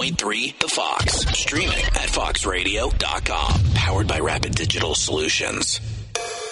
101.3 The Fox. Streaming at foxradio.com. Powered by Rapid Digital Solutions.